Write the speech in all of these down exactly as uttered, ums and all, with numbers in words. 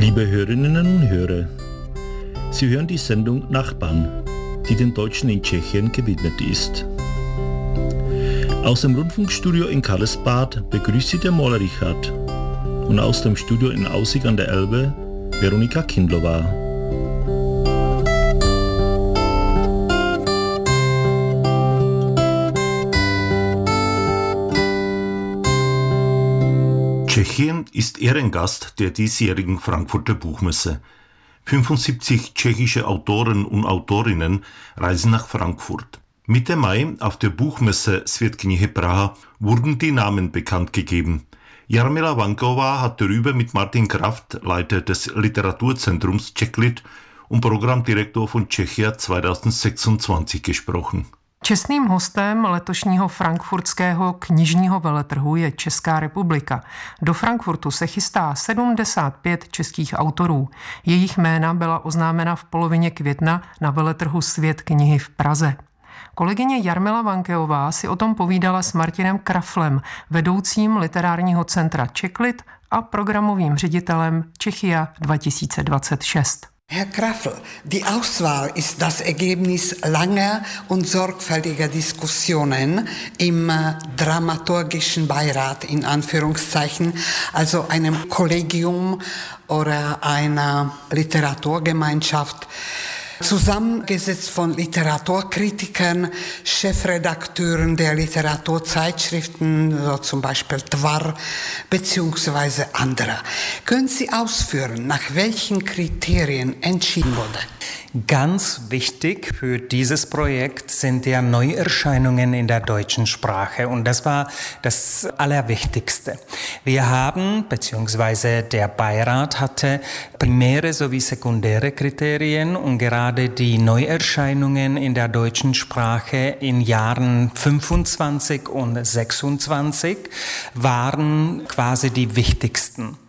Liebe Hörerinnen und Hörer, Sie hören die Sendung Nachbarn, die den Deutschen in Tschechien gewidmet ist. Aus dem Rundfunkstudio in Karlsbad begrüßt Sie der Maler Richard und aus dem Studio in Aussig an der Elbe Veronika Kindlova. Tschechien ist Ehrengast der diesjährigen Frankfurter Buchmesse. fünfundsiebzig tschechische Autoren und Autorinnen reisen nach Frankfurt. Mitte Mai auf der Buchmesse Svět-knihy Praha wurden die Namen bekannt gegeben. Jarmila Vanková hat darüber mit Martin Kraft, Leiter des Literaturzentrums Czechlit und Programmdirektor von Czechia zweitausendsechsundzwanzig gesprochen. Čestným hostem letošního frankfurtského knižního veletrhu je Česká republika. Do Frankfurtu se chystá sedmdesát pět českých autorů. Jejich jména byla oznámena v polovině května na veletrhu Svět knihy v Praze. Kolegyně Jarmila Vankeová si o tom povídala s Martinem Kraflem, vedoucím literárního centra Czechlit a programovým ředitelem Czechia dva tisíce dvacet šest. Herr Krafl, die Auswahl ist das Ergebnis langer und sorgfältiger Diskussionen im dramaturgischen Beirat, in Anführungszeichen, also einem Kollegium oder einer Literaturgemeinschaft, zusammengesetzt von Literaturkritikern, Chefredakteuren der Literaturzeitschriften, so zum Beispiel Tvar, beziehungsweise anderer. Können Sie ausführen, nach welchen Kriterien entschieden wurde? Ganz wichtig für dieses Projekt sind ja Neuerscheinungen in der deutschen Sprache und das war das Allerwichtigste. Wir haben, beziehungsweise der Beirat hatte primäre sowie sekundäre Kriterien und gerade die Neuerscheinungen in der deutschen Sprache in Jahren fünfundzwanzig und sechsundzwanzig waren quasi die wichtigsten.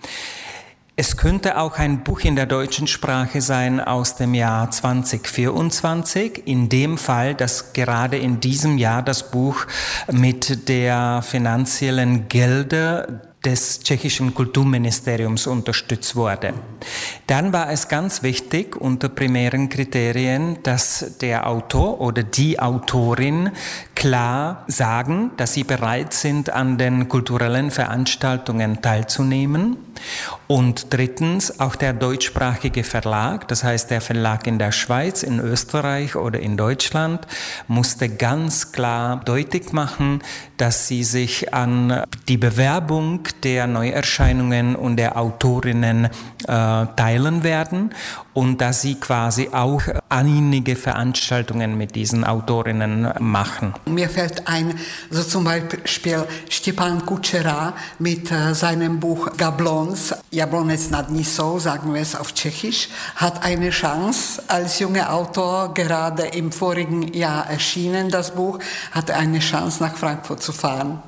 Es könnte auch ein Buch in der deutschen Sprache sein aus dem Jahr zwanzig vierundzwanzig. In dem Fall, dass gerade in diesem Jahr das Buch mit der finanziellen Gelder des tschechischen Kulturministeriums unterstützt wurde. Dann war es ganz wichtig unter primären Kriterien, dass der Autor oder die Autorin klar sagen, dass sie bereit sind, an den kulturellen Veranstaltungen teilzunehmen. Und drittens auch der deutschsprachige Verlag, das heißt der Verlag in der Schweiz, in Österreich oder in Deutschland, musste ganz klar deutlich machen, dass sie sich an die Bewerbung der Neuerscheinungen und der Autorinnen äh, teilen werden und dass sie quasi auch einige Veranstaltungen mit diesen Autorinnen machen. Mir fällt ein, so zum Beispiel Stepan Kučera mit äh, seinem Buch Gablons, Jablonec nad Nisou, sagen wir es auf Tschechisch, hat eine Chance als junger Autor, gerade im vorigen Jahr erschienen, das Buch, hat eine Chance nach Frankfurt zu fahren.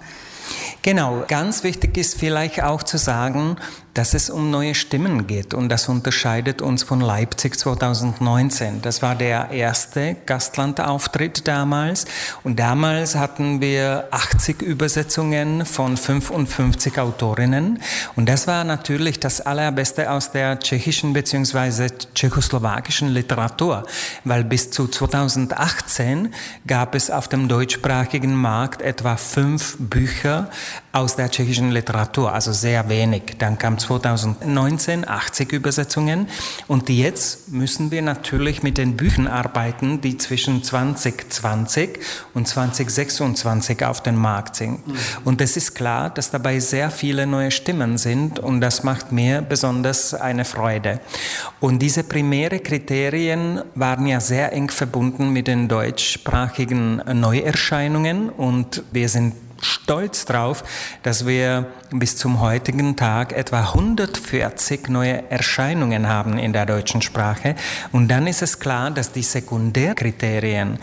Genau, ganz wichtig ist vielleicht auch zu sagen, dass es um neue Stimmen geht und das unterscheidet uns von Leipzig zweitausendneunzehn. Das war der erste Gastlandauftritt damals und damals hatten wir achtzig Übersetzungen von fünfundfünfzig Autorinnen und das war natürlich das Allerbeste aus der tschechischen bzw. tschechoslowakischen Literatur, weil bis zu zweitausendachtzehn gab es auf dem deutschsprachigen Markt etwa fünf Bücher aus der tschechischen Literatur, also sehr wenig. Dann kam zweitausendneunzehn achtzig Übersetzungen und jetzt müssen wir natürlich mit den Büchern arbeiten, die zwischen zwanzig zwanzig und zwanzig sechsundzwanzig auf den Markt sind. Mhm. Und es ist klar, dass dabei sehr viele neue Stimmen sind und das macht mir besonders eine Freude. Und diese primäre Kriterien waren ja sehr eng verbunden mit den deutschsprachigen Neuerscheinungen und wir sind stolz drauf, dass wir bis zum heutigen Tag etwa hundertvierzig neue Erscheinungen haben in der deutschen Sprache. Und dann ist es klar, dass die Sekundärkriterien,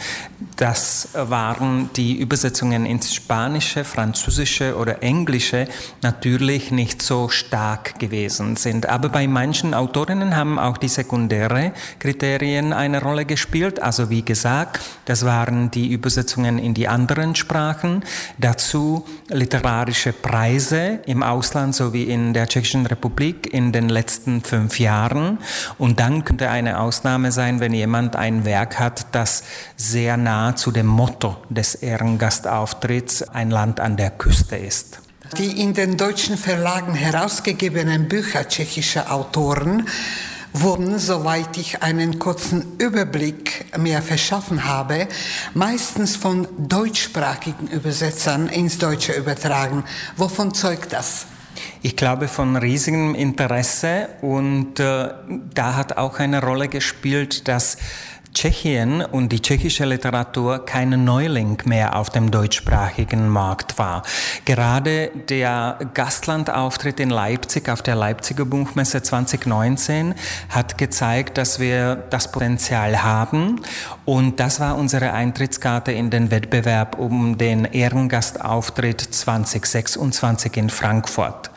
das waren die Übersetzungen ins Spanische, Französische oder Englische, natürlich nicht so stark gewesen sind. Aber bei manchen Autorinnen haben auch die sekundäre Kriterien eine Rolle gespielt. Also wie gesagt, das waren die Übersetzungen in die anderen Sprachen. Dazu dazu literarische Preise im Ausland sowie in der Tschechischen Republik in den letzten fünf Jahren. Und dann könnte eine Ausnahme sein, wenn jemand ein Werk hat, das sehr nah zu dem Motto des Ehrengastauftritts Ein Land an der Küste ist. Die in den deutschen Verlagen herausgegebenen Bücher tschechischer Autoren wurden, soweit ich einen kurzen Überblick mir verschaffen habe, meistens von deutschsprachigen Übersetzern ins Deutsche übertragen. Wovon zeugt das? Ich glaube von riesigem Interesse, und äh, da hat auch eine Rolle gespielt, dass Tschechien und die tschechische Literatur kein Neuling mehr auf dem deutschsprachigen Markt war. Gerade der Gastlandauftritt in Leipzig auf der Leipziger Buchmesse zwanzig neunzehn hat gezeigt, dass wir das Potenzial haben, und das war unsere Eintrittskarte in den Wettbewerb um den Ehrengastauftrit zwanzig sechsundzwanzig in Frankfurt.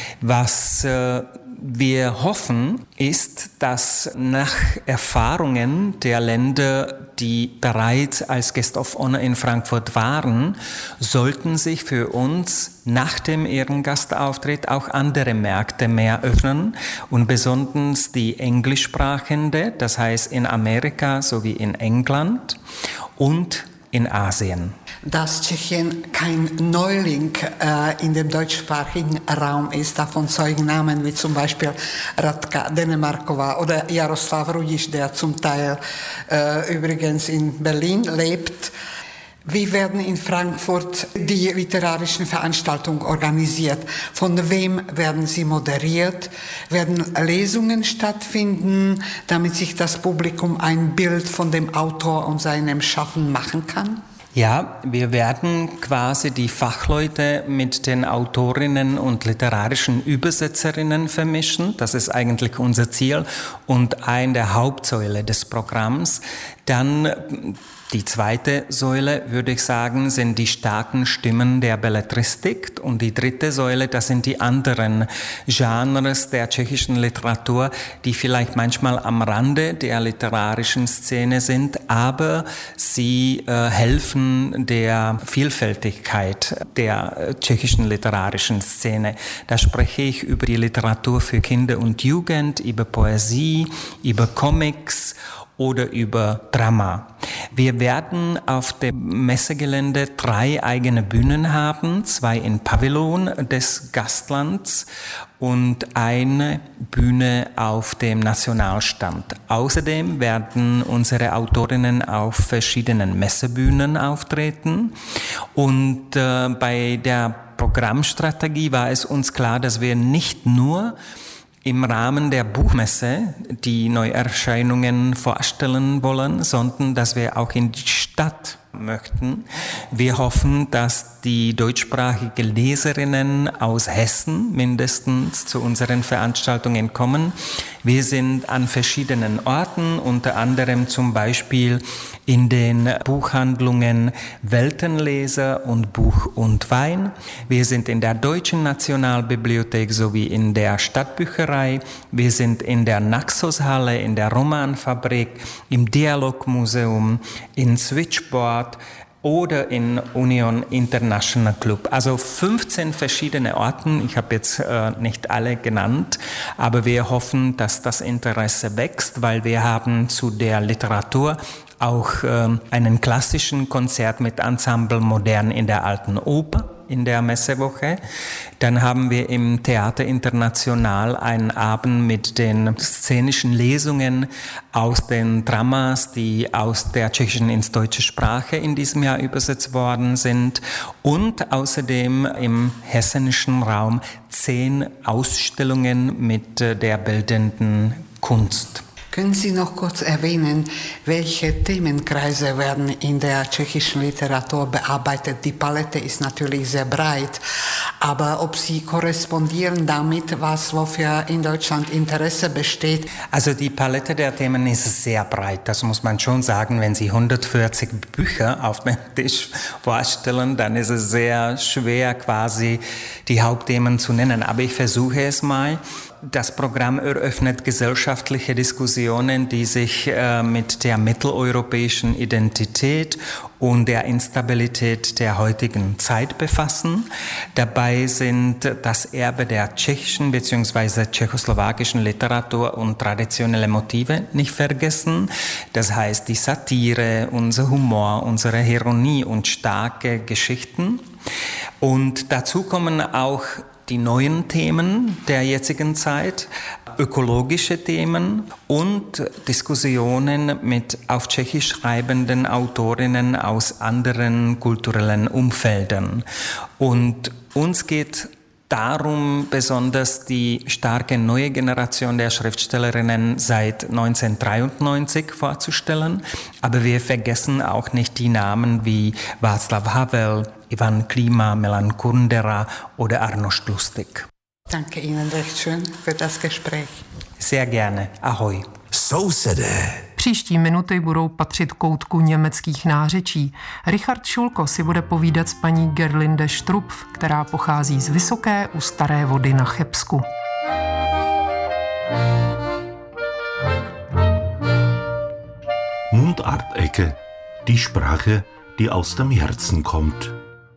Was äh, wir hoffen, ist, dass nach Erfahrungen der Länder, die bereits als Guest of Honor in Frankfurt waren, sollten sich für uns nach dem Ehrengastauftritt auch andere Märkte mehr öffnen, und besonders die englischsprachende, das heißt in Amerika sowie in England und in Asien. Dass Tschechien kein Neuling äh, in dem deutschsprachigen Raum ist, davon zeugen Namen wie zum Beispiel Radka Denemarkova oder Jaroslav Rudiš, der zum Teil äh, übrigens in Berlin lebt. Wie werden in Frankfurt die literarischen Veranstaltungen organisiert? Von wem werden sie moderiert? Werden Lesungen stattfinden, damit sich das Publikum ein Bild von dem Autor und seinem Schaffen machen kann? Ja, wir werden quasi die Fachleute mit den Autorinnen und literarischen Übersetzerinnen vermischen. Das ist eigentlich unser Ziel und eine der Hauptsäule des Programms. Dann die zweite Säule, würde ich sagen, sind die starken Stimmen der Belletristik, und die dritte Säule, das sind die anderen Genres der tschechischen Literatur, die vielleicht manchmal am Rande der literarischen Szene sind, aber sie äh, helfen der Vielfältigkeit der tschechischen literarischen Szene. Da spreche ich über die Literatur für Kinder und Jugend, über Poesie, über Comics oder über Drama. Wir werden auf dem Messegelände drei eigene Bühnen haben, zwei im Pavillon des Gastlands und eine Bühne auf dem Nationalstand. Außerdem werden unsere Autorinnen auf verschiedenen Messebühnen auftreten, und äh, bei der Programmstrategie war es uns klar, dass wir nicht nur im Rahmen der Buchmesse die Neuerscheinungen vorstellen wollen, sondern dass wir auch in die Stadt möchten. Wir hoffen, dass die deutschsprachige Leserinnen aus Hessen mindestens zu unseren Veranstaltungen kommen. Wir sind an verschiedenen Orten, unter anderem zum Beispiel in den Buchhandlungen Weltenleser und Buch und Wein. Wir sind in der Deutschen Nationalbibliothek sowie in der Stadtbücherei. Wir sind in der Naxos-Halle, in der Romanfabrik, im Dialogmuseum, in Switchboard oder in Union International Club. Also fünfzehn verschiedene Orten. Ich habe jetzt äh, nicht alle genannt, aber wir hoffen, dass das Interesse wächst, weil wir haben zu der Literatur auch äh, einen klassischen Konzert mit Ensemble Modern in der Alten Oper in der Messewoche. Dann haben wir im Theater International einen Abend mit den szenischen Lesungen aus den Dramas, die aus der tschechischen ins deutsche Sprache in diesem Jahr übersetzt worden sind. Und außerdem im hessenischen Raum zehn Ausstellungen mit der bildenden Kunst. Können Sie noch kurz erwähnen, welche Themenkreise werden in der tschechischen Literatur bearbeitet? Die Palette ist natürlich sehr breit, aber ob sie korrespondieren damit, was wofür in Deutschland Interesse besteht? Also die Palette der Themen ist sehr breit, das muss man schon sagen. Wenn Sie hundertvierzig Bücher auf dem Tisch vorstellen, dann ist es sehr schwer, quasi die Hauptthemen zu nennen. Aber ich versuche es mal. das Programm eröffnet gesellschaftliche Diskussionen, die sich äh, mit der mitteleuropäischen Identität und der Instabilität der heutigen Zeit befassen. Dabei sind das Erbe der tschechischen bzw. tschechoslowakischen Literatur und traditionelle Motive nicht vergessen. Das heißt die Satire, unser Humor, unsere Ironie und starke Geschichten. Und dazu kommen auch die neuen Themen der jetzigen Zeit, ökologische Themen und Diskussionen mit auf Tschechisch schreibenden Autorinnen aus anderen kulturellen Umfeldern. Und uns geht darum, besonders die starke neue Generation der Schriftstellerinnen seit neunzehnhundertdreiundneunzig vorzustellen. Aber wir vergessen auch nicht die Namen wie Václav Havel, Ivan Klima, Milan Kundera oder Arnošt Lustig. Danke Ihnen recht schön für das Gespräch. Sehr gerne. Ahoj. Sousede. Příští minuty budou patřit koutku německých nářečí. Richard Šulko si bude povídat s paní Gerlinde Strupf, která pochází z Vysoké u Staré Vody na Chebsku. Mundart-Ecke, die Sprache, die aus dem Herzen kommt.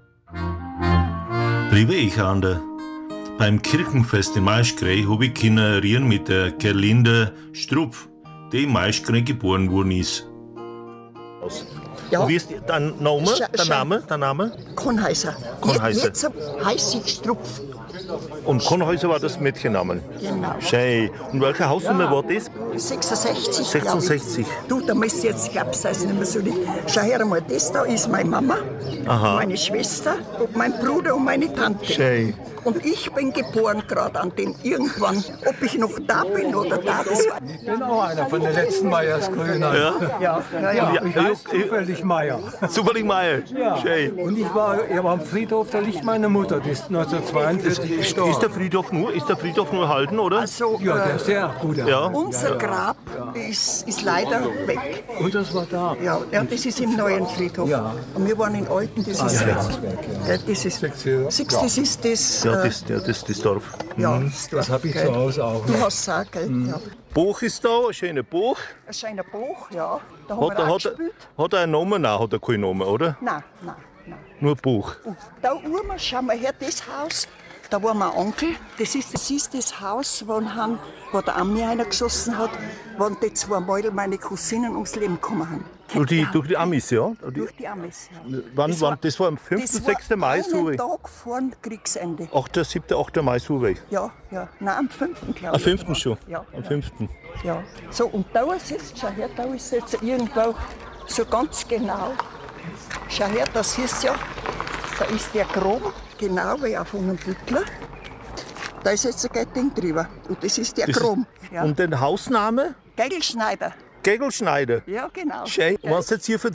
Liebe Echander, beim Kirchenfest in Maischgrey habe ich Kinderien mit der Gerlinde Strupf, die in Maischgrey geboren worden ist. Ja. Wie ist dein Name? Der Name? Der Name? Kornhäuser. Kornhäuser. Jetzt, jetzt heiße ich Strupf. Und Kornhäuser war das Mädchennamen? Genau. Schön. Und welche Hausnummer war das? sechsundsechzig. sechsundsechzig. Du, da müsst jetzt, ich glaube, das ist nicht mehr so lieb. Schau her mal, das da ist meine Mama, Aha. meine Schwester, und mein Bruder und meine Tante. Schön. Und ich bin geboren gerade an dem irgendwann. Ob ich noch da bin oder da, das war... Ich bin auch einer von den letzten Meiersgrünern. Ja? Ja, ja, ja. Ich heiße zufällig Meier. Zufällig Meier. Ja. Schön. Und ich war, ich war am Friedhof, da liegt meine Mutter, die ist neunzehnhundertzweiundvierzig gestorben. Ist der Friedhof nur, ist der Friedhof nur erhalten, oder? Also, Ja, der äh, ist sehr gut. Ja. unser Grab ist, ist leider weg. Und das war da. Ja, ja, das ist im neuen Friedhof. Ja. Und wir waren in Alten, das ist ja. weg. Ja, das ist, Sechs- Sechs, das ist das... Ja, äh, das, ja, das ist das Dorf. ja, Mhm. das, Das habe ich gell. zu Hause auch. Du hast es auch, gell? Ja. Buch ist da, ein schöner Buch. Ein schöner Buch, ja. Da haben Hat wir er, auch hat, er, gespielt. hat er einen Namen? Nein, hat er keinen Namen, oder? Nein, nein, nein. Nur Buch. Und da oben, schau mal her, das Haus, da war mein Onkel. Das ist das, ist das Haus, wo, han, wo der Ami einer geschossen hat, wo die zwei Mädel, meine Cousinen, ums Leben gekommen haben. Durch die, Ja, durch die Amis, ja? Die, Durch die Amis, ja. wann, Das wann, war- das war am fünften, Das war sechsten Mai, so einen wie. Tag vor dem Kriegsende. achter, siebter, achter Mai, so wie. Ja, ja. Nein, am fünften glaube Am ich. fünften schon. Ja, Am ja. fünften. Ja. So, und da ist jetzt, schau her, da ist jetzt irgendwo so ganz genau. Schau her, das ist ja, da ist der Chrom, genau wie auf einem Büttler. Da ist jetzt ein Getting drüber. Und das ist der Das ist- Chrom. Ja. Und den Hausname? Geigelschneider. Gegelschneider. Ja, genau. Schön. Und was jetzt hier für